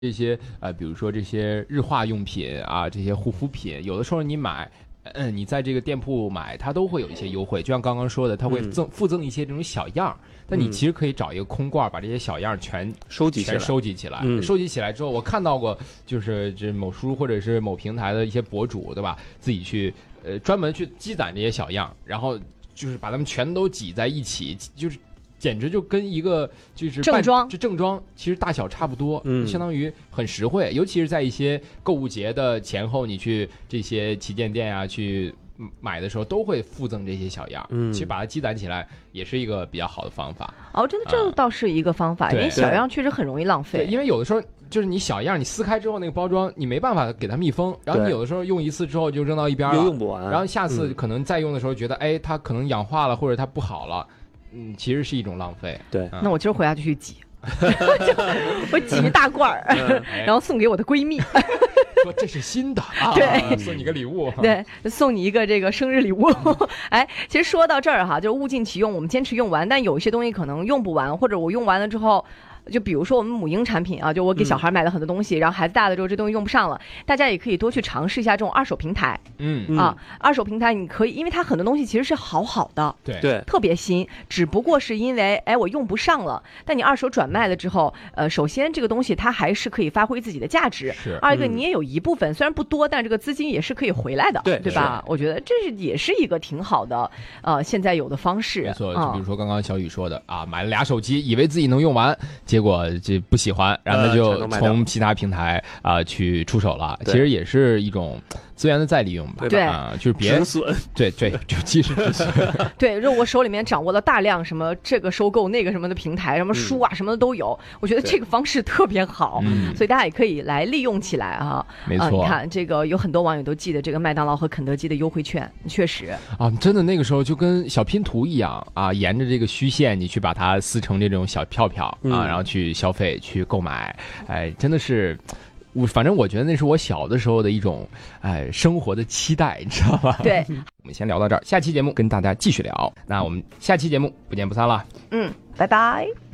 这些比如说这些日化用品啊，这些护肤品，有的时候你买，你在这个店铺买，它都会有一些优惠，就像刚刚说的，它会附赠一些这种小样，但你其实可以找一个空罐，把这些小样全收集起来。收集起来之后，我看到过，就是这某书或者是某平台的一些博主，对吧？自己去专门去积攒这些小样，然后就是把它们全都挤在一起，就是简直就跟一个就是正装其实大小差不多，相当于很实惠。尤其是在一些购物节的前后，你去这些旗舰店啊去买的时候，都会附赠这些小样。其实把它积攒起来也是一个比较好的方法。 真的这倒是一个方法，因为小样确实很容易浪费。 因为有的时候就是你小样你撕开之后那个包装你没办法给它密封，然后你有的时候用一次之后就扔到一边了， 又用不完， 然后下次可能再用的时候觉得它可能氧化了或者它不好了。其实是一种浪费。 对， 那我今儿回家就去挤，我挤一大罐儿，然后送给我的闺蜜， 说这是新的， 对， 送你个礼物， 对，送你一个这个生日礼物。其实说到这儿哈，就物尽其用，我们坚持用完，但有一些东西可能用不完，或者我用完了之后。就比如说我们母婴产品啊，就我给小孩买了很多东西，然后孩子大了之后这东西用不上了，大家也可以多去尝试一下这种二手平台。二手平台你可以，因为它很多东西其实是好的， 对， 特别新，只不过是因为我用不上了，但你二手转卖了之后，首先这个东西它还是可以发挥自己的价值，二一个你也有一部分虽然不多，但这个资金也是可以回来的，对吧？我觉得这也是一个挺好的现在有的方式。 没错，就比如说刚刚小雨说的买了俩手机，以为自己能用完，结果这不喜欢，然后就从其他平台去出手了。其实也是一种资源的再利用吧， 对就是别止损， 对，就及时止损。 对，如果我手里面掌握了大量什么这个收购那个什么的平台，什么书啊什么的都有，我觉得这个方式特别好，所以大家也可以来利用起来啊。 没错， 你看这个有很多网友都记得这个麦当劳和肯德基的优惠券，确实真的那个时候就跟小拼图一样沿着这个虚线你去把它撕成这种小票票然后去消费去购买，真的是。反正我觉得那是我小的时候的一种生活的期待，你知道吧？ 对， 我们先聊到这儿，下期节目跟大家继续聊。那我们下期节目不见不散了。 拜拜。